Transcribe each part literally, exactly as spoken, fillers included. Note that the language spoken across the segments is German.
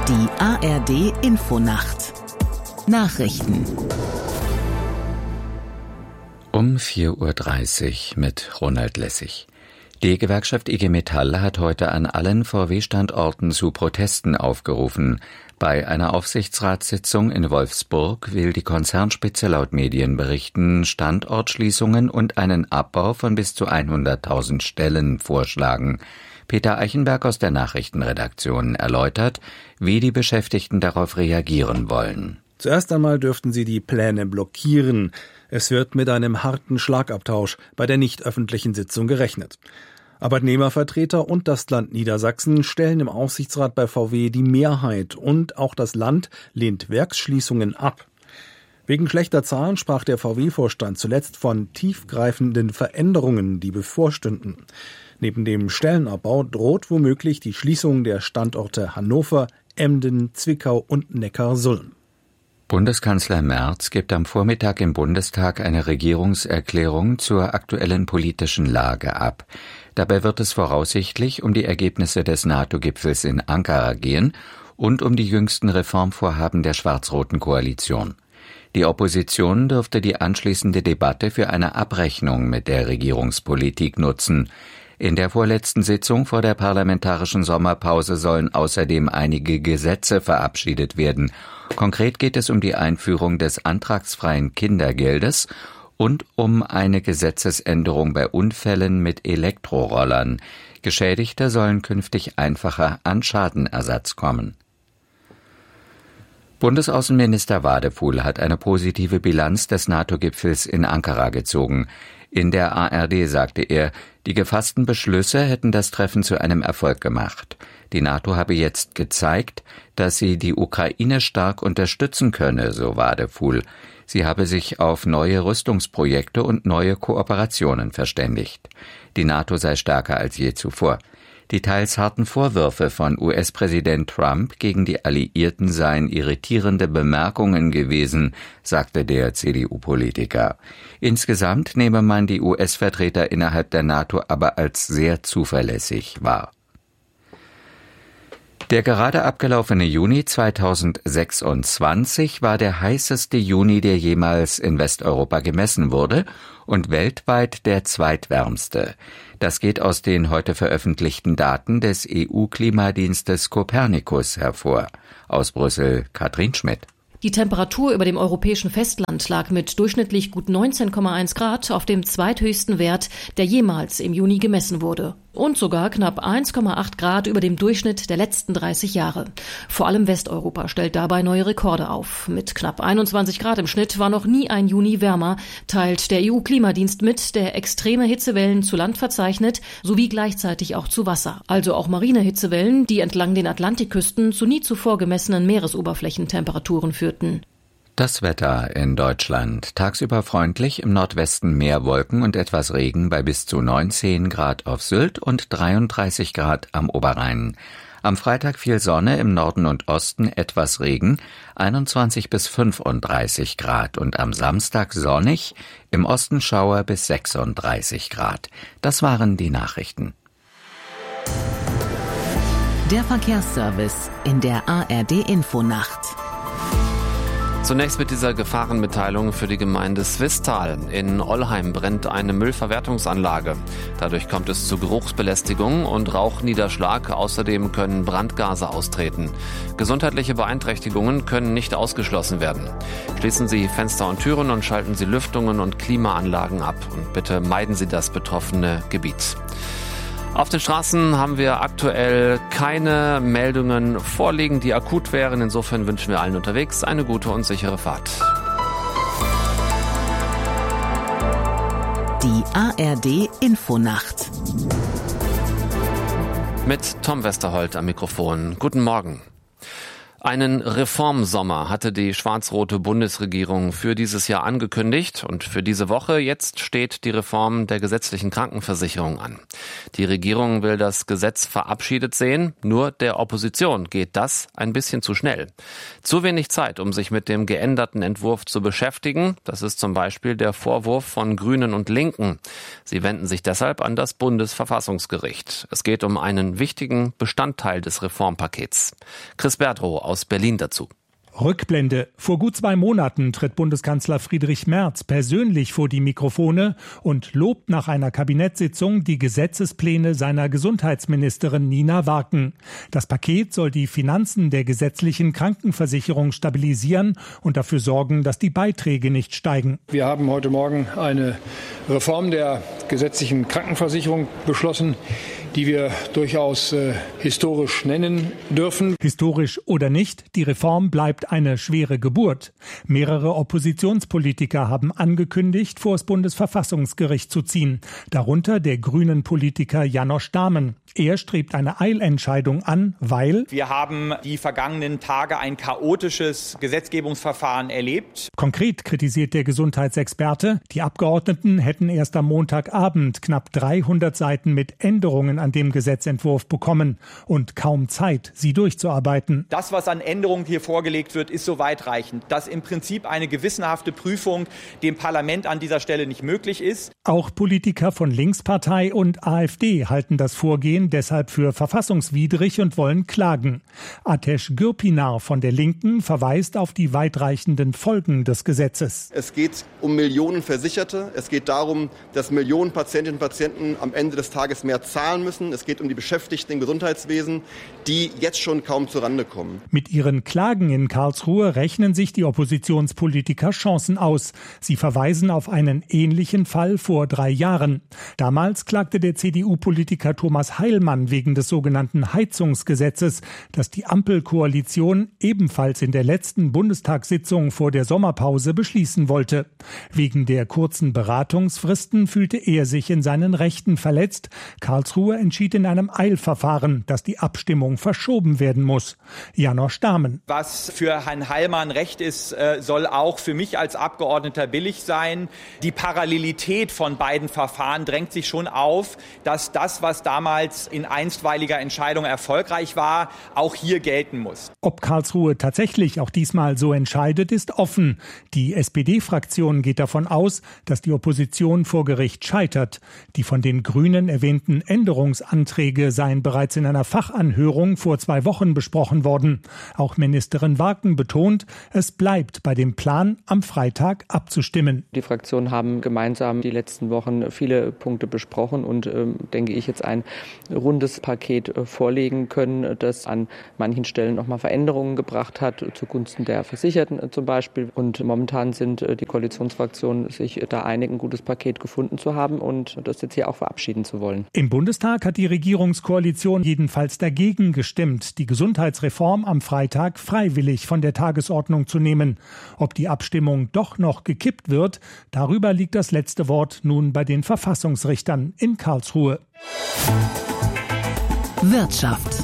Die A R D-Infonacht Nachrichten um vier Uhr dreißig mit Ronald Lessig. Die Gewerkschaft I G Metall hat heute an allen V W-Standorten zu Protesten aufgerufen. Bei einer Aufsichtsratssitzung in Wolfsburg will die Konzernspitze laut Medienberichten Standortschließungen und einen Abbau von bis zu hunderttausend Stellen vorschlagen. Peter Eichenberg aus der Nachrichtenredaktion erläutert, wie die Beschäftigten darauf reagieren wollen. Zuerst einmal dürften sie die Pläne blockieren. Es wird mit einem harten Schlagabtausch bei der nicht öffentlichen Sitzung gerechnet. Arbeitnehmervertreter und das Land Niedersachsen stellen im Aufsichtsrat bei V W die Mehrheit und auch das Land lehnt Werksschließungen ab. Wegen schlechter Zahlen sprach der V W-Vorstand zuletzt von tiefgreifenden Veränderungen, die bevorstünden. Neben dem Stellenabbau droht womöglich die Schließung der Standorte Hannover, Emden, Zwickau und Neckarsulm. Bundeskanzler Merz gibt am Vormittag im Bundestag eine Regierungserklärung zur aktuellen politischen Lage ab. Dabei wird es voraussichtlich um die Ergebnisse des NATO-Gipfels in Ankara gehen und um die jüngsten Reformvorhaben der schwarz-roten Koalition. Die Opposition dürfte die anschließende Debatte für eine Abrechnung mit der Regierungspolitik nutzen. In der vorletzten Sitzung vor der parlamentarischen Sommerpause sollen außerdem einige Gesetze verabschiedet werden. Konkret geht es um die Einführung des antragsfreien Kindergeldes und um eine Gesetzesänderung bei Unfällen mit Elektrorollern. Geschädigte sollen künftig einfacher an Schadenersatz kommen. Bundesaußenminister Wadefuhl hat eine positive Bilanz des NATO-Gipfels in Ankara gezogen. In der A R D sagte er, die gefassten Beschlüsse hätten das Treffen zu einem Erfolg gemacht. Die NATO habe jetzt gezeigt, dass sie die Ukraine stark unterstützen könne, so Wadefuhl. Sie habe sich auf neue Rüstungsprojekte und neue Kooperationen verständigt. Die NATO sei stärker als je zuvor. Die teils harten Vorwürfe von U S-Präsident Trump gegen die Alliierten seien irritierende Bemerkungen gewesen, sagte der C D U-Politiker. Insgesamt nehme man die U S-Vertreter innerhalb der NATO aber als sehr zuverlässig wahr. Der gerade abgelaufene Juni zweitausendsechsundzwanzig war der heißeste Juni, der jemals in Westeuropa gemessen wurde und weltweit der zweitwärmste. Das geht aus den heute veröffentlichten Daten des E U-Klimadienstes Copernicus hervor. Aus Brüssel Katrin Schmidt. Die Temperatur über dem europäischen Festland lag mit durchschnittlich gut neunzehn Komma eins Grad auf dem zweithöchsten Wert, der jemals im Juni gemessen wurde. Und sogar knapp eins Komma acht Grad über dem Durchschnitt der letzten dreißig Jahre. Vor allem Westeuropa stellt dabei neue Rekorde auf. Mit knapp einundzwanzig Grad im Schnitt war noch nie ein Juni wärmer, teilt der E U-Klimadienst mit, der extreme Hitzewellen zu Land verzeichnet, sowie gleichzeitig auch zu Wasser. Also auch marine Hitzewellen, die entlang den Atlantikküsten zu nie zuvor gemessenen Meeresoberflächentemperaturen führten. Das Wetter in Deutschland. Tagsüber freundlich, im Nordwesten mehr Wolken und etwas Regen bei bis zu neunzehn Grad auf Sylt und dreiunddreißig Grad am Oberrhein. Am Freitag viel Sonne, im Norden und Osten etwas Regen, einundzwanzig bis fünfunddreißig Grad und am Samstag sonnig, im Osten Schauer bis sechsunddreißig Grad. Das waren die Nachrichten. Der Verkehrsservice in der A R D-Infonacht. Zunächst mit dieser Gefahrenmitteilung für die Gemeinde Swisttal. In Ollheim brennt eine Müllverwertungsanlage. Dadurch kommt es zu Geruchsbelästigung und Rauchniederschlag. Außerdem können Brandgase austreten. Gesundheitliche Beeinträchtigungen können nicht ausgeschlossen werden. Schließen Sie Fenster und Türen und schalten Sie Lüftungen und Klimaanlagen ab. Und bitte meiden Sie das betroffene Gebiet. Auf den Straßen haben wir aktuell keine Meldungen vorliegen, die akut wären. Insofern wünschen wir allen unterwegs eine gute und sichere Fahrt. Die A R D-Infonacht. Mit Tom Westerholt am Mikrofon. Guten Morgen. Einen Reformsommer hatte die schwarz-rote Bundesregierung für dieses Jahr angekündigt und für diese Woche jetzt steht die Reform der gesetzlichen Krankenversicherung an. Die Regierung will das Gesetz verabschiedet sehen, nur der Opposition geht das ein bisschen zu schnell. Zu wenig Zeit, um sich mit dem geänderten Entwurf zu beschäftigen, das ist zum Beispiel der Vorwurf von Grünen und Linken. Sie wenden sich deshalb an das Bundesverfassungsgericht. Es geht um einen wichtigen Bestandteil des Reformpakets. Chris Berdrow aus Berlin dazu. Rückblende. Vor gut zwei Monaten tritt Bundeskanzler Friedrich Merz persönlich vor die Mikrofone und lobt nach einer Kabinettssitzung die Gesetzespläne seiner Gesundheitsministerin Nina Warken. Das Paket soll die Finanzen der gesetzlichen Krankenversicherung stabilisieren und dafür sorgen, dass die Beiträge nicht steigen. Wir haben heute Morgen eine Reform der gesetzlichen Krankenversicherung beschlossen, die wir durchaus äh, historisch nennen dürfen. Historisch oder nicht, die Reform bleibt eine schwere Geburt. Mehrere Oppositionspolitiker haben angekündigt, vor das Bundesverfassungsgericht zu ziehen. Darunter der grünen Politiker János Dámen. Er strebt eine Eilentscheidung an, weil wir haben die vergangenen Tage ein chaotisches Gesetzgebungsverfahren erlebt. Konkret kritisiert der Gesundheitsexperte, die Abgeordneten hätten erst am Montagabend knapp dreihundert Seiten mit Änderungen an dem Gesetzentwurf bekommen und kaum Zeit, sie durchzuarbeiten. Das, was an Änderungen hier vorgelegt wird, ist so weitreichend, dass im Prinzip eine gewissenhafte Prüfung dem Parlament an dieser Stelle nicht möglich ist. Auch Politiker von Linkspartei und AfD halten das Vorgehen deshalb für verfassungswidrig und wollen klagen. Ateş Gürpınar von der Linken verweist auf die weitreichenden Folgen des Gesetzes. Es geht um Millionen Versicherte. Es geht darum, dass Millionen Patientinnen und Patienten am Ende des Tages mehr zahlen müssen. Es geht um die Beschäftigten im Gesundheitswesen, die jetzt schon kaum zurande kommen. Mit ihren Klagen in Karlsruhe rechnen sich die Oppositionspolitiker Chancen aus. Sie verweisen auf einen ähnlichen Fall vor drei Jahren. Damals klagte der C D U-Politiker Thomas Heilmann wegen des sogenannten Heizungsgesetzes, das die Ampelkoalition ebenfalls in der letzten Bundestagssitzung vor der Sommerpause beschließen wollte. Wegen der kurzen Beratungsfristen fühlte er sich in seinen Rechten verletzt. Karlsruhe entschied in einem Eilverfahren, dass die Abstimmung verschoben werden muss. János Dámen. Was für Herrn Heilmann recht ist, soll auch für mich als Abgeordneter billig sein. Die Parallelität von beiden Verfahren drängt sich schon auf, dass das, was damals in einstweiliger Entscheidung erfolgreich war, auch hier gelten muss. Ob Karlsruhe tatsächlich auch diesmal so entscheidet, ist offen. Die S P D-Fraktion geht davon aus, dass die Opposition vor Gericht scheitert. Die von den Grünen erwähnten Änderungsanträge seien bereits in einer Fachanhörung vor zwei Wochen besprochen worden. Auch Ministerin Warken betont, es bleibt bei dem Plan, am Freitag abzustimmen. Die Fraktionen haben gemeinsam die letzten Wochen viele Punkte besprochen und, äh, denke ich, jetzt ein rundes Paket vorlegen können, das an manchen Stellen nochmal Veränderungen gebracht hat, zugunsten der Versicherten zum Beispiel. Und momentan sind die Koalitionsfraktionen sich da einig, ein gutes Paket gefunden zu haben und das jetzt hier auch verabschieden zu wollen. Im Bundestag hat die Regierungskoalition jedenfalls dagegen gestimmt, die Gesundheitsreform am Freitag freiwillig von der Tagesordnung zu nehmen. Ob die Abstimmung doch noch gekippt wird, darüber liegt das letzte Wort nun bei den Verfassungsrichtern in Karlsruhe. Wirtschaft.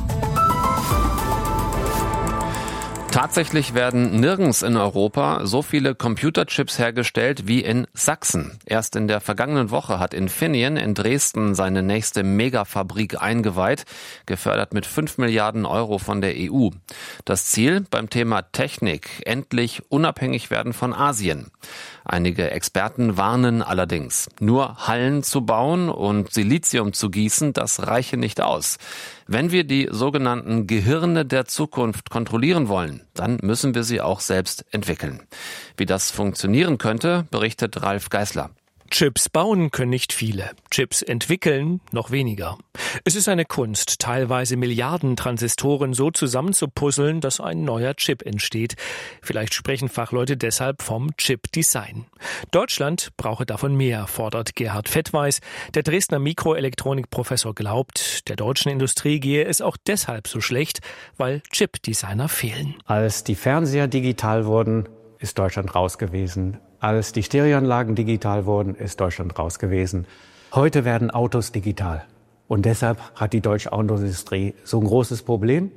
Tatsächlich werden nirgends in Europa so viele Computerchips hergestellt wie in Sachsen. Erst in der vergangenen Woche hat Infineon in Dresden seine nächste Megafabrik eingeweiht, gefördert mit fünf Milliarden Euro von der E U. Das Ziel beim Thema Technik, endlich unabhängig werden von Asien. Einige Experten warnen allerdings, nur Hallen zu bauen und Silizium zu gießen, das reiche nicht aus. Wenn wir die sogenannten Gehirne der Zukunft kontrollieren wollen, dann müssen wir sie auch selbst entwickeln. Wie das funktionieren könnte, berichtet Ralf Geißler. Chips bauen können nicht viele, Chips entwickeln noch weniger. Es ist eine Kunst, teilweise Milliarden Transistoren so zusammenzupuzzeln, dass ein neuer Chip entsteht. Vielleicht sprechen Fachleute deshalb vom Chip-Design. Deutschland brauche davon mehr, fordert Gerhard Fettweis. Der Dresdner Mikroelektronikprofessor glaubt, der deutschen Industrie gehe es auch deshalb so schlecht, weil Chip-Designer fehlen. Als die Fernseher digital wurden, ist Deutschland raus gewesen. Als die Stereoanlagen digital wurden, ist Deutschland raus gewesen. Heute werden Autos digital. Und deshalb hat die deutsche Autoindustrie so ein großes Problem.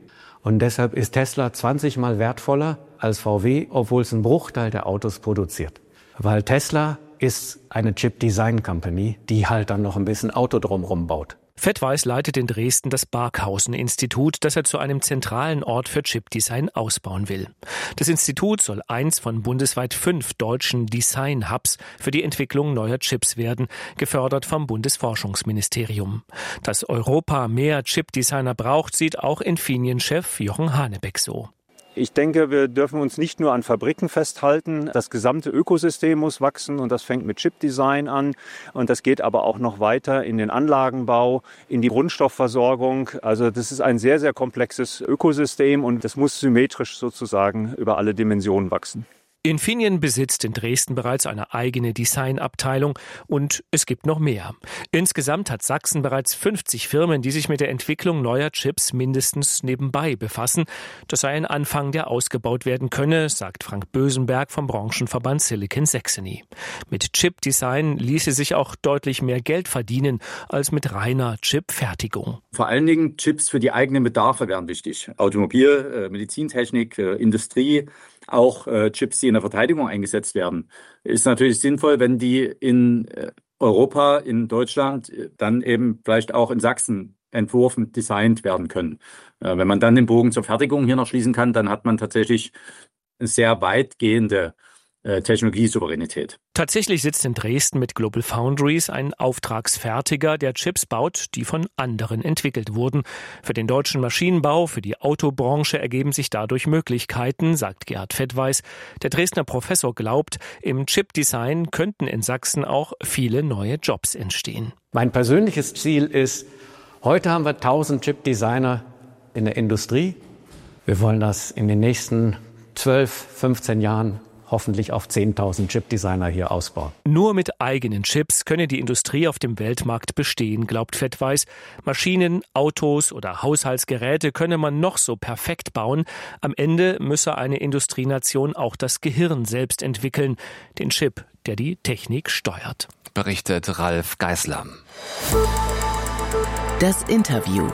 Und deshalb ist Tesla zwanzig Mal wertvoller als V W, obwohl es einen Bruchteil der Autos produziert. Weil Tesla ist eine Chip-Design-Company, die halt dann noch ein bisschen Auto drumherum baut. Fettweis leitet in Dresden das Barkhausen-Institut, das er zu einem zentralen Ort für Chipdesign ausbauen will. Das Institut soll eins von bundesweit fünf deutschen Design-Hubs für die Entwicklung neuer Chips werden, gefördert vom Bundesforschungsministerium. Dass Europa mehr Chipdesigner braucht, sieht auch Infineon-Chef Jochen Hanebeck so. Ich denke, wir dürfen uns nicht nur an Fabriken festhalten. Das gesamte Ökosystem muss wachsen und das fängt mit Chipdesign an. Und das geht aber auch noch weiter in den Anlagenbau, in die Grundstoffversorgung. Also das ist ein sehr, sehr komplexes Ökosystem und das muss symmetrisch sozusagen über alle Dimensionen wachsen. Infineon besitzt in Dresden bereits eine eigene Designabteilung und es gibt noch mehr. Insgesamt hat Sachsen bereits fünfzig Firmen, die sich mit der Entwicklung neuer Chips mindestens nebenbei befassen. Das sei ein Anfang, der ausgebaut werden könne, sagt Frank Bösenberg vom Branchenverband Silicon Saxony. Mit Chip-Design ließe sich auch deutlich mehr Geld verdienen als mit reiner Chip-Fertigung. Vor allen Dingen Chips für die eigenen Bedarfe wären wichtig. Automobil, Medizintechnik, Industrie. Auch äh, Chips, die in der Verteidigung eingesetzt werden, ist natürlich sinnvoll, wenn die in äh, Europa, in Deutschland, äh, dann eben vielleicht auch in Sachsen entworfen, designt werden können. Äh, wenn man dann den Bogen zur Fertigung hier noch schließen kann, dann hat man tatsächlich eine sehr weitgehende äh, Technologiesouveränität. Tatsächlich sitzt in Dresden mit Global Foundries ein Auftragsfertiger, der Chips baut, die von anderen entwickelt wurden. Für den deutschen Maschinenbau, für die Autobranche ergeben sich dadurch Möglichkeiten, sagt Gerhard Fettweis. Der Dresdner Professor glaubt, im Chipdesign könnten in Sachsen auch viele neue Jobs entstehen. Mein persönliches Ziel ist, heute haben wir tausend Chipdesigner in der Industrie. Wir wollen das in den nächsten zwölf, fünfzehn Jahren hoffentlich auf zehntausend Chipdesigner hier ausbauen. Nur mit eigenen Chips könne die Industrie auf dem Weltmarkt bestehen, glaubt Fettweis. Maschinen, Autos oder Haushaltsgeräte könne man noch so perfekt bauen. Am Ende müsse eine Industrienation auch das Gehirn selbst entwickeln, den Chip, der die Technik steuert. Berichtet Ralf Geißler. Das Interview.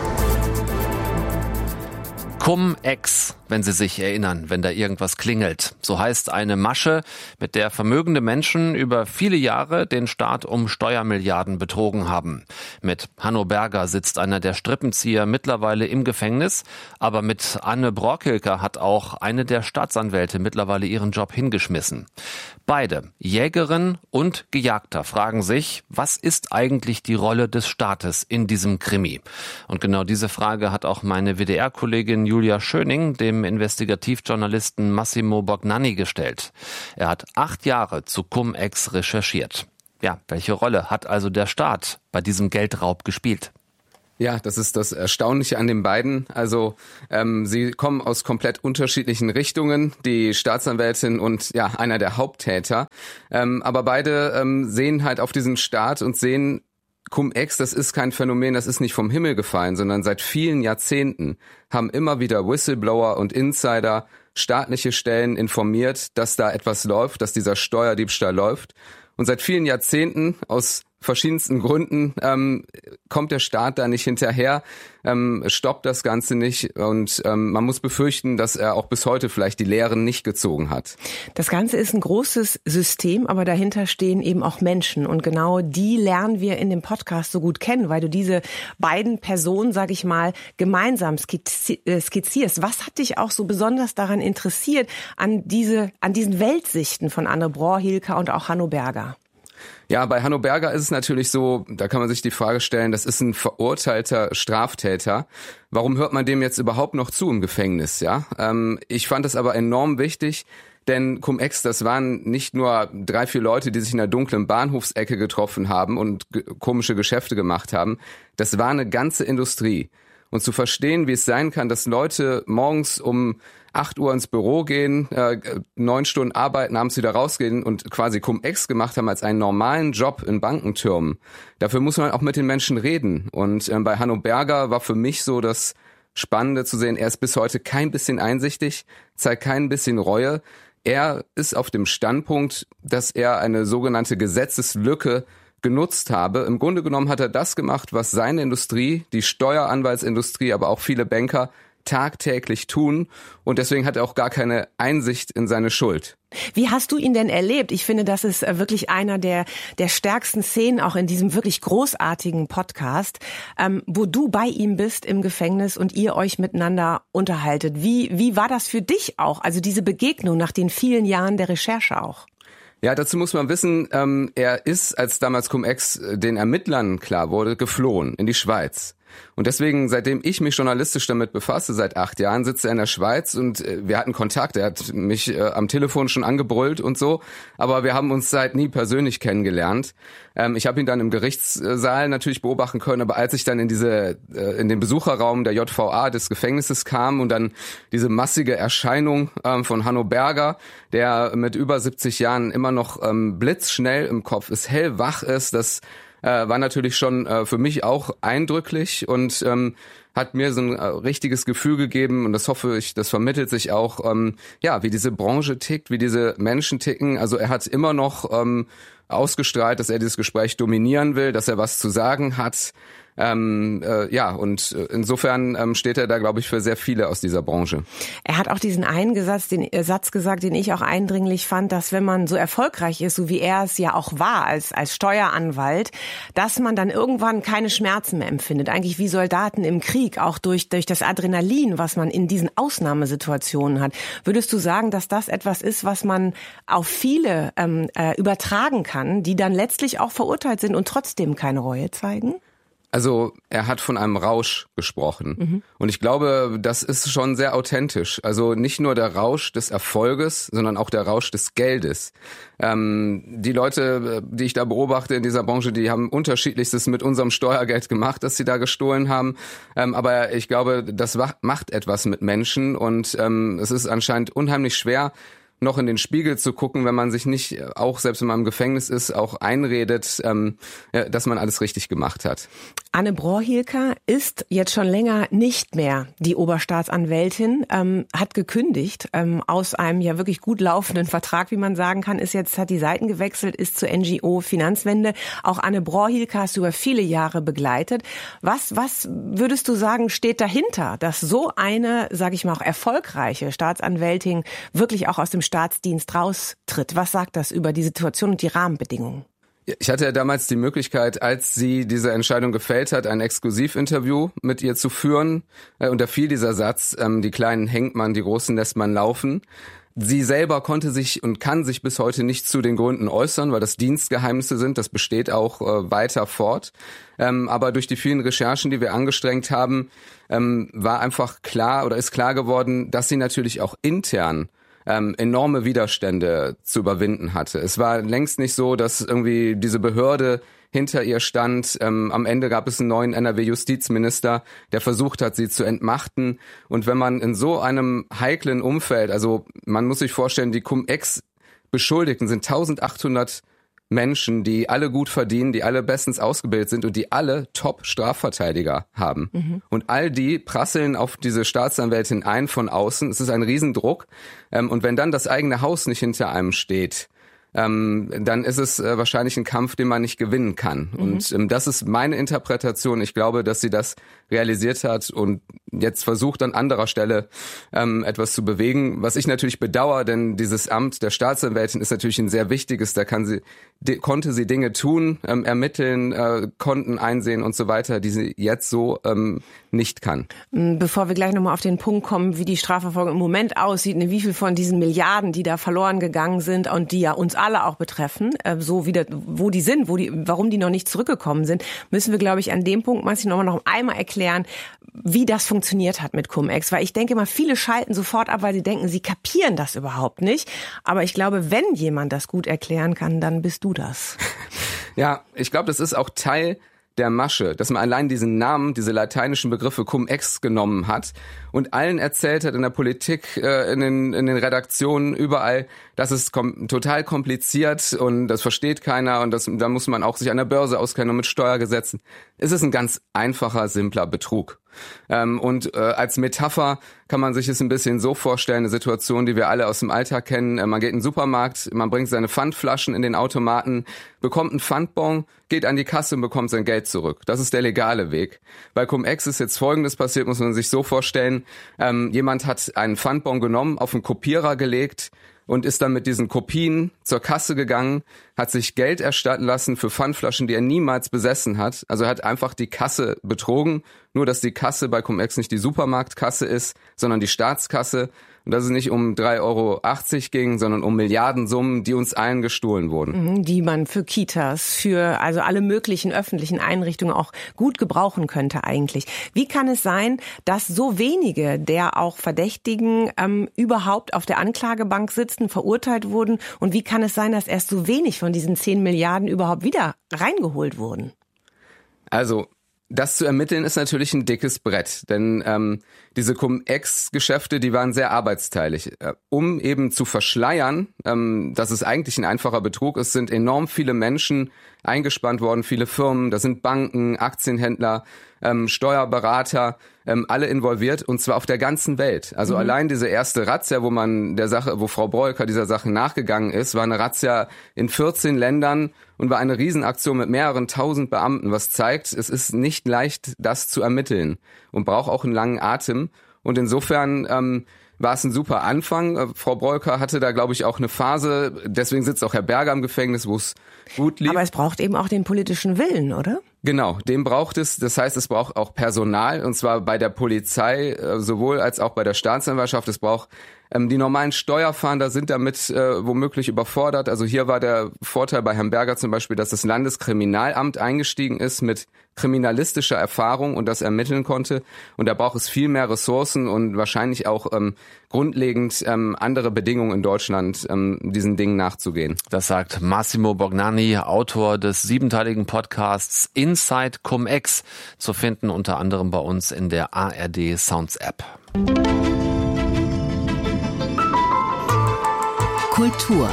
Cum-Ex, wenn Sie sich erinnern, wenn da irgendwas klingelt. So heißt eine Masche, mit der vermögende Menschen über viele Jahre den Staat um Steuermilliarden betrogen haben. Mit Hanno Berger sitzt einer der Strippenzieher mittlerweile im Gefängnis, aber mit Anne Brokilker hat auch eine der Staatsanwälte mittlerweile ihren Job hingeschmissen. Beide, Jägerin und Gejagter, fragen sich, was ist eigentlich die Rolle des Staates in diesem Krimi? Und genau diese Frage hat auch meine W D R-Kollegin Julia Schöning dem Investigativjournalisten Massimo Bognanni gestellt. Er hat acht Jahre zu Cum-Ex recherchiert. Ja, welche Rolle hat also der Staat bei diesem Geldraub gespielt? Ja, das ist das Erstaunliche an den beiden. Also ähm, sie kommen aus komplett unterschiedlichen Richtungen, die Staatsanwältin und ja einer der Haupttäter. Ähm, aber beide ähm, sehen halt auf diesen Staat und sehen, Cum-Ex, das ist kein Phänomen, das ist nicht vom Himmel gefallen, sondern seit vielen Jahrzehnten haben immer wieder Whistleblower und Insider staatliche Stellen informiert, dass da etwas läuft, dass dieser Steuerdiebstahl läuft. Und seit vielen Jahrzehnten aus verschiedensten Gründen ähm, kommt der Staat da nicht hinterher, ähm, stoppt das Ganze nicht und ähm, man muss befürchten, dass er auch bis heute vielleicht die Lehren nicht gezogen hat. Das Ganze ist ein großes System, aber dahinter stehen eben auch Menschen und genau die lernen wir in dem Podcast so gut kennen, weil du diese beiden Personen, sag ich mal, gemeinsam skizzierst. Was hat dich auch so besonders daran interessiert, an diese, an diesen Weltsichten von Anne Brokilker und auch Hanno Berger? Ja, bei Hanno Berger ist es natürlich so, da kann man sich die Frage stellen, das ist ein verurteilter Straftäter. Warum hört man dem jetzt überhaupt noch zu im Gefängnis? Ja, ähm, ich fand es aber enorm wichtig, denn Cum-Ex, das waren nicht nur drei, vier Leute, die sich in einer dunklen Bahnhofsecke getroffen haben und g- komische Geschäfte gemacht haben. Das war eine ganze Industrie. Und zu verstehen, wie es sein kann, dass Leute morgens um acht Uhr ins Büro gehen, äh, neun Stunden arbeiten, abends wieder rausgehen und quasi Cum-Ex gemacht haben als einen normalen Job in Bankentürmen. Dafür muss man auch mit den Menschen reden. Und äh, bei Hanno Berger war für mich so das Spannende zu sehen, er ist bis heute kein bisschen einsichtig, zeigt kein bisschen Reue. Er ist auf dem Standpunkt, dass er eine sogenannte Gesetzeslücke genutzt habe. Im Grunde genommen hat er das gemacht, was seine Industrie, die Steueranwaltsindustrie, aber auch viele Banker tagtäglich tun und deswegen hat er auch gar keine Einsicht in seine Schuld. Wie hast du ihn denn erlebt? Ich finde, das ist wirklich einer der der stärksten Szenen auch in diesem wirklich großartigen Podcast, ähm, wo du bei ihm bist im Gefängnis und ihr euch miteinander unterhaltet. Wie wie war das für dich auch? Also diese Begegnung nach den vielen Jahren der Recherche auch. Ja, dazu muss man wissen, ähm, er ist, als damals Cum-Ex den Ermittlern klar wurde, geflohen in die Schweiz. Und deswegen, seitdem ich mich journalistisch damit befasse, seit acht Jahren, sitzt er in der Schweiz und äh, wir hatten Kontakt. Er hat mich äh, am Telefon schon angebrüllt und so, aber wir haben uns seit nie persönlich kennengelernt. Ähm, ich habe ihn dann im Gerichtssaal natürlich beobachten können, aber als ich dann in diese äh, in den Besucherraum der J V A des Gefängnisses kam und dann diese massige Erscheinung ähm, von Hanno Berger, der mit über siebzig Jahren immer noch ähm, blitzschnell im Kopf ist, hellwach ist, das Äh, war natürlich schon äh, für mich auch eindrücklich und ähm, hat mir so ein äh, richtiges Gefühl gegeben und das hoffe ich, das vermittelt sich auch, ähm, ja, wie diese Branche tickt, wie diese Menschen ticken. Also er hat immer noch ähm, ausgestrahlt, dass er dieses Gespräch dominieren will, dass er was zu sagen hat. Ähm, äh, ja, und insofern ähm, steht er da, glaube ich, für sehr viele aus dieser Branche. Er hat auch diesen einen Satz, den, äh, Satz gesagt, den ich auch eindringlich fand, dass wenn man so erfolgreich ist, so wie er es ja auch war als, als Steueranwalt, dass man dann irgendwann keine Schmerzen mehr empfindet. Eigentlich wie Soldaten im Krieg, auch durch, durch das Adrenalin, was man in diesen Ausnahmesituationen hat. Würdest du sagen, dass das etwas ist, was man auf viele ähm, äh, übertragen kann, die dann letztlich auch verurteilt sind und trotzdem keine Reue zeigen? Also er hat von einem Rausch gesprochen. Mhm. Und ich glaube, das ist schon sehr authentisch. Also nicht nur der Rausch des Erfolges, sondern auch der Rausch des Geldes. Ähm, die Leute, die ich da beobachte in dieser Branche, die haben unterschiedlichstes mit unserem Steuergeld gemacht, das sie da gestohlen haben. Ähm, aber ich glaube, das macht etwas mit Menschen und ähm, es ist anscheinend unheimlich schwer, noch in den Spiegel zu gucken, wenn man sich nicht, auch selbst wenn man im Gefängnis ist, auch einredet, ähm, dass man alles richtig gemacht hat. Anne Brohilka ist jetzt schon länger nicht mehr die Oberstaatsanwältin, ähm, hat gekündigt ähm, aus einem ja wirklich gut laufenden Vertrag, wie man sagen kann, ist jetzt, hat die Seiten gewechselt, ist zur N G O Finanzwende. Auch Anne Brohilka hast du über viele Jahre begleitet. Was, was würdest du sagen, steht dahinter, dass so eine, sage ich mal, auch erfolgreiche Staatsanwältin wirklich auch aus dem Staatsdienst raustritt? Was sagt das über die Situation und die Rahmenbedingungen? Ich hatte ja damals die Möglichkeit, als sie diese Entscheidung gefällt hat, ein Exklusivinterview mit ihr zu führen. Und da fiel dieser Satz, die Kleinen hängt man, die Großen lässt man laufen. Sie selber konnte sich und kann sich bis heute nicht zu den Gründen äußern, weil das Dienstgeheimnisse sind. Das besteht auch äh, weiter fort. Ähm, aber durch die vielen Recherchen, die wir angestrengt haben, ähm, war einfach klar oder ist klar geworden, dass sie natürlich auch intern Ähm, enorme Widerstände zu überwinden hatte. Es war längst nicht so, dass irgendwie diese Behörde hinter ihr stand. Ähm, am Ende gab es einen neuen N R W-Justizminister, der versucht hat, sie zu entmachten. Und wenn man in so einem heiklen Umfeld, also man muss sich vorstellen, die Cum-Ex-Beschuldigten sind eintausendachthundert Menschen, die alle gut verdienen, die alle bestens ausgebildet sind und die alle Top-Strafverteidiger haben. Mhm. Und all die prasseln auf diese Staatsanwältin ein von außen. Es ist ein Riesendruck. Und wenn dann das eigene Haus nicht hinter einem steht, ähm, dann ist es äh, wahrscheinlich ein Kampf, den man nicht gewinnen kann. Mhm. Und ähm, das ist meine Interpretation. Ich glaube, dass sie das realisiert hat und jetzt versucht, an anderer Stelle ähm, etwas zu bewegen. Was ich natürlich bedauere, denn dieses Amt der Staatsanwältin ist natürlich ein sehr wichtiges. Da kann sie, de, konnte sie Dinge tun, ähm, ermitteln, äh, Konten einsehen und so weiter, die sie jetzt so ähm, nicht kann. Bevor wir gleich nochmal auf den Punkt kommen, wie die Strafverfolgung im Moment aussieht, wie viel von diesen Milliarden, die da verloren gegangen sind und die ja uns alle auch betreffen, so wieder, wo die sind, wo die, warum die noch nicht zurückgekommen sind, müssen wir, glaube ich, an dem Punkt, Marci, nochmal noch einmal erklären, wie das funktioniert hat mit Cum-Ex. Weil ich denke mal, viele schalten sofort ab, weil sie denken, sie kapieren das überhaupt nicht. Aber ich glaube, wenn jemand das gut erklären kann, dann bist du das. Ja, ich glaube, das ist auch Teil der Masche, dass man allein diesen Namen, diese lateinischen Begriffe Cum-Ex genommen hat und allen erzählt hat in der Politik, äh, in den, in den Redaktionen, überall, dass es kom- total kompliziert und das versteht keiner und das, da muss man auch sich an der Börse auskennen und mit Steuergesetzen. Es ist ein ganz einfacher, simpler Betrug. Ähm, und äh, als Metapher kann man sich es ein bisschen so vorstellen, eine Situation, die wir alle aus dem Alltag kennen. Äh, man geht in den Supermarkt, man bringt seine Pfandflaschen in den Automaten, bekommt einen Pfandbon, geht an die Kasse und bekommt sein Geld zurück. Das ist der legale Weg. Bei Cum-Ex ist jetzt Folgendes passiert, muss man sich so vorstellen. Ähm, jemand hat einen Pfandbon genommen, auf einen Kopierer gelegt, und ist dann mit diesen Kopien zur Kasse gegangen, hat sich Geld erstatten lassen für Pfandflaschen, die er niemals besessen hat. Also er hat einfach die Kasse betrogen, nur dass die Kasse bei Cum-Ex nicht die Supermarktkasse ist, sondern die Staatskasse. Und dass es nicht um drei Euro achtzig ging, sondern um Milliardensummen, die uns allen gestohlen wurden. Die man für Kitas, für also alle möglichen öffentlichen Einrichtungen auch gut gebrauchen könnte eigentlich. Wie kann es sein, dass so wenige der auch Verdächtigen ähm, überhaupt auf der Anklagebank sitzen, verurteilt wurden? Und wie kann es sein, dass erst so wenig von diesen zehn Milliarden überhaupt wieder reingeholt wurden? Also das zu ermitteln ist natürlich ein dickes Brett, denn ähm, diese Cum-Ex-Geschäfte, die waren sehr arbeitsteilig. Äh, um eben zu verschleiern, ähm, dass es eigentlich ein einfacher Betrug ist, sind enorm viele Menschen eingespannt worden, viele Firmen, da sind Banken, Aktienhändler, ähm, Steuerberater, ähm, alle involviert, und zwar auf der ganzen Welt. Also mhm. allein diese erste Razzia, wo man der Sache, wo Frau Breuker dieser Sache nachgegangen ist, war eine Razzia in vierzehn Ländern und war eine Riesenaktion mit mehreren tausend Beamten, was zeigt, es ist nicht leicht, das zu ermitteln und braucht auch einen langen Atem. Und insofern ähm, war es ein super Anfang. Frau Breuker hatte da, glaube ich, auch eine Phase, deswegen sitzt auch Herr Berger im Gefängnis, wo es gut lief. Aber es braucht eben auch den politischen Willen, oder? Genau, den braucht es. Das heißt, es braucht auch Personal, und zwar bei der Polizei sowohl als auch bei der Staatsanwaltschaft. Es braucht ähm, die normalen Steuerfahnder sind damit äh, womöglich überfordert. Also hier war der Vorteil bei Herrn Berger zum Beispiel, dass das Landeskriminalamt eingestiegen ist mit kriminalistischer Erfahrung und das ermitteln konnte. Und da braucht es viel mehr Ressourcen und wahrscheinlich auch ähm, grundlegend ähm, andere Bedingungen in Deutschland, ähm, diesen Dingen nachzugehen. Das sagt Massimo Bognani, Autor des siebenteiligen Podcasts Inside Cum-Ex, zu finden unter anderem bei uns in der A R D Sounds App. Kultur.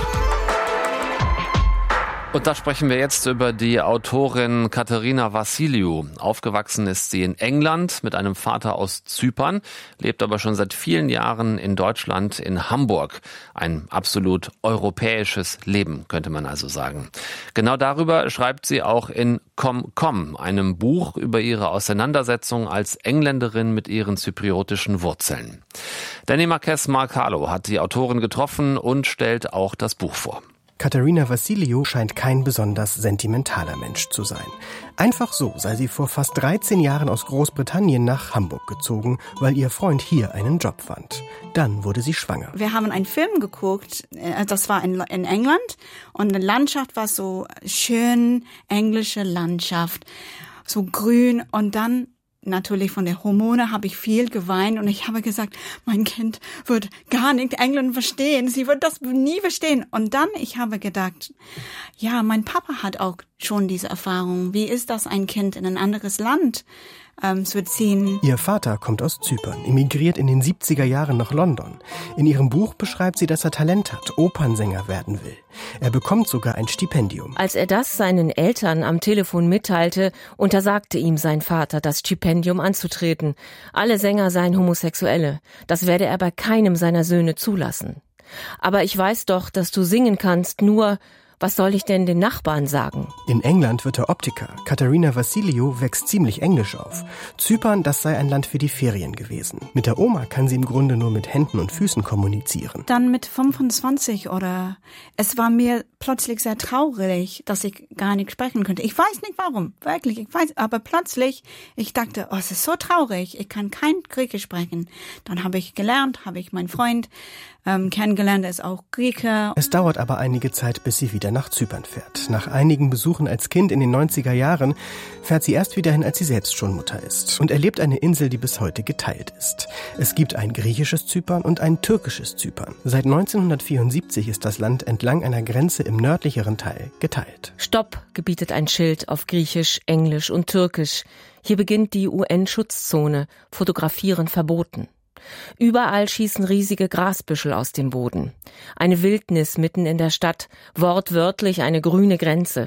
Und da sprechen wir jetzt über die Autorin Katerina Vassiliou. Aufgewachsen ist sie in England mit einem Vater aus Zypern, lebt aber schon seit vielen Jahren in Deutschland, in Hamburg. Ein absolut europäisches Leben, könnte man also sagen. Genau darüber schreibt sie auch in Komm, Komm, einem Buch über ihre Auseinandersetzung als Engländerin mit ihren zypriotischen Wurzeln. Danny Marques Marcalo hat die Autorin getroffen und stellt auch das Buch vor. Katerina Vassiliou scheint kein besonders sentimentaler Mensch zu sein. Einfach so sei sie vor fast dreizehn Jahren aus Großbritannien nach Hamburg gezogen, weil ihr Freund hier einen Job fand. Dann wurde sie schwanger. Wir haben einen Film geguckt, das war in, in England, und die Landschaft war so schön, englische Landschaft, so grün, und dann natürlich von der Hormone habe ich viel geweint und ich habe gesagt, mein Kind wird gar nicht Englisch verstehen, sie wird das nie verstehen. Und dann, ich habe gedacht, ja, mein Papa hat auch schon diese Erfahrung. Wie ist das, ein Kind in ein anderes Land ähm, zu ziehen? Ihr Vater kommt aus Zypern, emigriert in den siebziger Jahren nach London. In ihrem Buch beschreibt sie, dass er Talent hat, Opernsänger werden will. Er bekommt sogar ein Stipendium. Als er das seinen Eltern am Telefon mitteilte, untersagte ihm sein Vater, das Stipendium anzutreten. Alle Sänger seien Homosexuelle. Das werde er bei keinem seiner Söhne zulassen. Aber ich weiß doch, dass du singen kannst, nur... Was soll ich denn den Nachbarn sagen? In England wird er Optiker. Katerina Vassiliou wächst ziemlich englisch auf. Zypern, das sei ein Land für die Ferien gewesen. Mit der Oma kann sie im Grunde nur mit Händen und Füßen kommunizieren. Dann mit fünfundzwanzig oder es war mir plötzlich sehr traurig, dass ich gar nicht sprechen könnte. Ich weiß nicht warum, wirklich, ich weiß, aber plötzlich, ich dachte, oh, es ist so traurig, ich kann kein Griechisch sprechen. Dann habe ich gelernt, habe ich meinen Freund ähm, kennengelernt, er ist auch Grieche. Es dauert aber einige Zeit, bis sie wieder nach Zypern fährt. Nach einigen Besuchen als Kind in den neunziger Jahren fährt sie erst wieder hin, als sie selbst schon Mutter ist, und erlebt eine Insel, die bis heute geteilt ist. Es gibt ein griechisches Zypern und ein türkisches Zypern. Seit neunzehnhundertvierundsiebzig ist das Land entlang einer Grenze im nördlicheren Teil geteilt. Stopp, gebietet ein Schild auf Griechisch, Englisch und Türkisch. Hier beginnt die U N-Schutzzone. Fotografieren verboten. Überall schießen riesige Grasbüschel aus dem Boden. Eine Wildnis mitten in der Stadt, wortwörtlich eine grüne Grenze.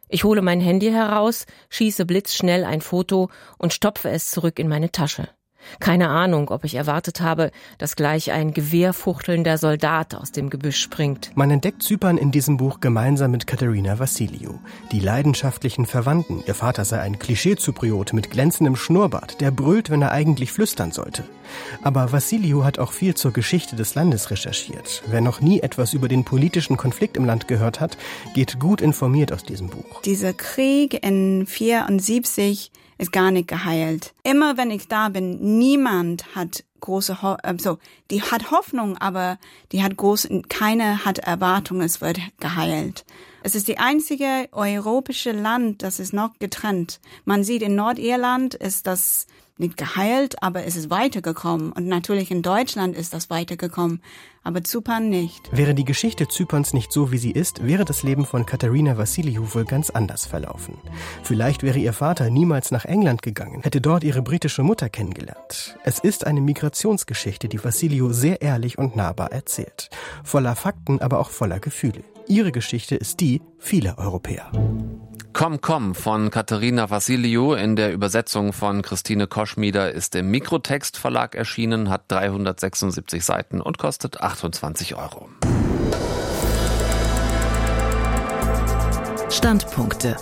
Ich hole mein Handy heraus, schieße blitzschnell ein Foto und stopfe es zurück in meine Tasche. Keine Ahnung, ob ich erwartet habe, dass gleich ein gewehrfuchtelnder Soldat aus dem Gebüsch springt. Man entdeckt Zypern in diesem Buch gemeinsam mit Katerina Vassiliou. Die leidenschaftlichen Verwandten. Ihr Vater sei ein Klischee-Zypriot mit glänzendem Schnurrbart, der brüllt, wenn er eigentlich flüstern sollte. Aber Vassiliou hat auch viel zur Geschichte des Landes recherchiert. Wer noch nie etwas über den politischen Konflikt im Land gehört hat, geht gut informiert aus diesem Buch. Dieser Krieg in vierundsiebzig ist gar nicht geheilt. Immer wenn ich da bin, niemand hat große, Ho- äh, so, die hat Hoffnung, aber die hat große, keine hat Erwartung, es wird geheilt. Es ist die einzige europäische Land, das ist noch getrennt. Man sieht, in Nordirland ist das nicht geheilt, aber es ist weitergekommen. Und natürlich in Deutschland ist das weitergekommen, aber Zypern nicht. Wäre die Geschichte Zyperns nicht so, wie sie ist, wäre das Leben von Katerina Vassiliou wohl ganz anders verlaufen. Vielleicht wäre ihr Vater niemals nach England gegangen, hätte dort ihre britische Mutter kennengelernt. Es ist eine Migrationsgeschichte, die Vassiliou sehr ehrlich und nahbar erzählt. Voller Fakten, aber auch voller Gefühle. Ihre Geschichte ist die vieler Europäer. Komm, komm von Katerina Vassiliou in der Übersetzung von Christine Koschmieder ist im Mikrotext Verlag erschienen, hat dreihundertsechsundsiebzig Seiten und kostet achtundzwanzig Euro. Standpunkte.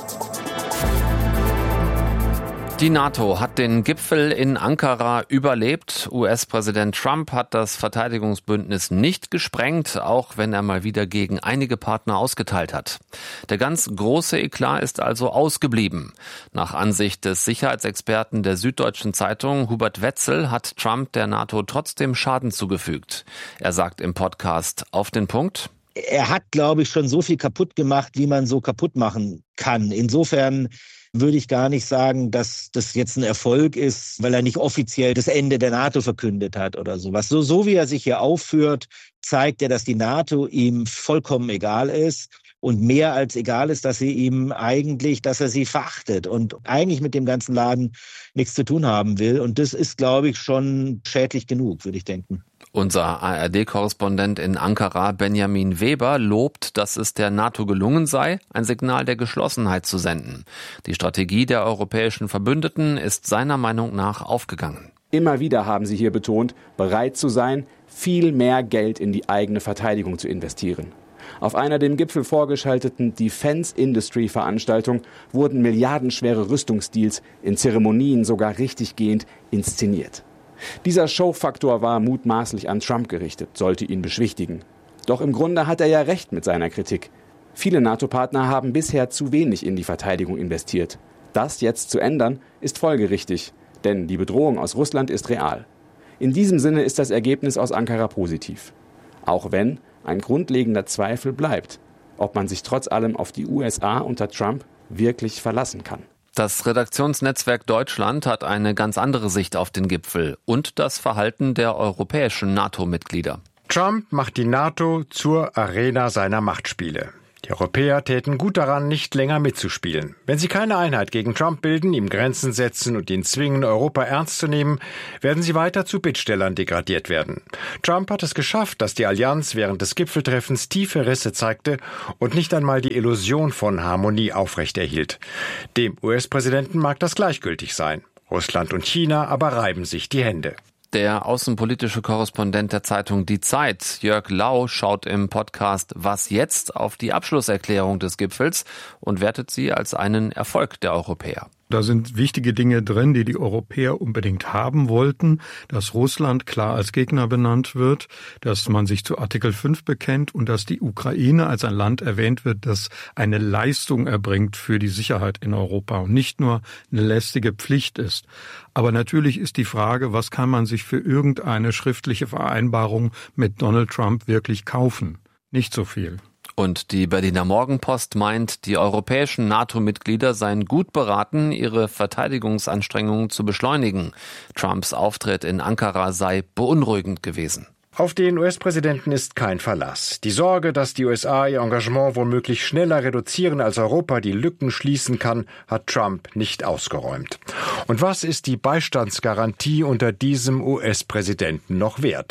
Die NATO hat den Gipfel in Ankara überlebt. U S-Präsident Trump hat das Verteidigungsbündnis nicht gesprengt, auch wenn er mal wieder gegen einige Partner ausgeteilt hat. Der ganz große Eklat ist also ausgeblieben. Nach Ansicht des Sicherheitsexperten der Süddeutschen Zeitung, Hubert Wetzel, hat Trump der NATO trotzdem Schaden zugefügt. Er sagt im Podcast Auf den Punkt: Er hat, glaube ich, schon so viel kaputt gemacht, wie man so kaputt machen kann. Insofern würde ich gar nicht sagen, dass das jetzt ein Erfolg ist, weil er nicht offiziell das Ende der NATO verkündet hat oder sowas. So, so wie er sich hier aufführt, zeigt er, dass die NATO ihm vollkommen egal ist. Und mehr als egal ist, dass sie ihm eigentlich, dass er sie verachtet und eigentlich mit dem ganzen Laden nichts zu tun haben will. Und das ist, glaube ich, schon schädlich genug, würde ich denken. Unser A R D-Korrespondent in Ankara, Benjamin Weber, lobt, dass es der NATO gelungen sei, ein Signal der Geschlossenheit zu senden. Die Strategie der europäischen Verbündeten ist seiner Meinung nach aufgegangen. Immer wieder haben sie hier betont, bereit zu sein, viel mehr Geld in die eigene Verteidigung zu investieren. Auf einer dem Gipfel vorgeschalteten Defense-Industry-Veranstaltung wurden milliardenschwere Rüstungsdeals in Zeremonien sogar richtiggehend inszeniert. Dieser Showfaktor war mutmaßlich an Trump gerichtet, sollte ihn beschwichtigen. Doch im Grunde hat er ja recht mit seiner Kritik. Viele NATO-Partner haben bisher zu wenig in die Verteidigung investiert. Das jetzt zu ändern, ist folgerichtig, denn die Bedrohung aus Russland ist real. In diesem Sinne ist das Ergebnis aus Ankara positiv. Auch wenn ein grundlegender Zweifel bleibt, ob man sich trotz allem auf die U S A unter Trump wirklich verlassen kann. Das Redaktionsnetzwerk Deutschland hat eine ganz andere Sicht auf den Gipfel und das Verhalten der europäischen NATO-Mitglieder. Trump macht die NATO zur Arena seiner Machtspiele. Die Europäer täten gut daran, nicht länger mitzuspielen. Wenn sie keine Einheit gegen Trump bilden, ihm Grenzen setzen und ihn zwingen, Europa ernst zu nehmen, werden sie weiter zu Bittstellern degradiert werden. Trump hat es geschafft, dass die Allianz während des Gipfeltreffens tiefe Risse zeigte und nicht einmal die Illusion von Harmonie aufrechterhielt. Dem U S-Präsidenten mag das gleichgültig sein. Russland und China aber reiben sich die Hände. Der außenpolitische Korrespondent der Zeitung Die Zeit, Jörg Lau, schaut im Podcast Was jetzt auf die Abschlusserklärung des Gipfels und wertet sie als einen Erfolg der Europäer. Da sind wichtige Dinge drin, die die Europäer unbedingt haben wollten, dass Russland klar als Gegner benannt wird, dass man sich zu Artikel fünf bekennt und dass die Ukraine als ein Land erwähnt wird, das eine Leistung erbringt für die Sicherheit in Europa und nicht nur eine lästige Pflicht ist. Aber natürlich ist die Frage, was kann man sich für irgendeine schriftliche Vereinbarung mit Donald Trump wirklich kaufen? Nicht so viel. Und die Berliner Morgenpost meint, die europäischen NATO-Mitglieder seien gut beraten, ihre Verteidigungsanstrengungen zu beschleunigen. Trumps Auftritt in Ankara sei beunruhigend gewesen. Auf den U S-Präsidenten ist kein Verlass. Die Sorge, dass die U S A ihr Engagement womöglich schneller reduzieren, als Europa die Lücken schließen kann, hat Trump nicht ausgeräumt. Und was ist die Beistandsgarantie unter diesem U S-Präsidenten noch wert?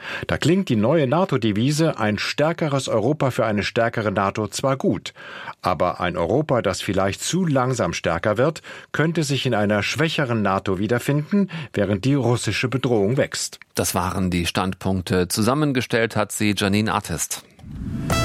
Da klingt die neue NATO-Devise ein stärkeres Europa für eine stärkere NATO zwar gut, aber ein Europa, das vielleicht zu langsam stärker wird, könnte sich in einer schwächeren NATO wiederfinden, während die russische Bedrohung wächst. Das waren die Standpunkte. Zusammengestellt hat sie Janine Artist.